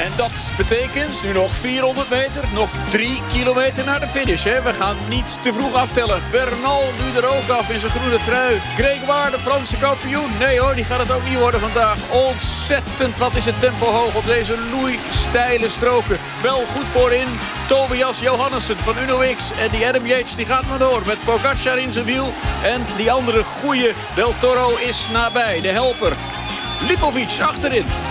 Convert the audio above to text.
En dat betekent nu nog 400 meter, nog 3 kilometer naar de finish. Hè? We gaan niet te vroeg aftellen. Bernal nu er ook af in zijn groene trui. Grégoire, de Franse kampioen. Nee hoor, die gaat het ook niet worden vandaag. Ontzettend, wat is het tempo hoog op deze loeisteile stroken. Wel goed voorin. Tobias Johannessen van Uno X. En die Adam Yates die gaat maar door met Pogacar in zijn wiel. En die andere goeie Del Toro is nabij, de helper. Lipovic achterin.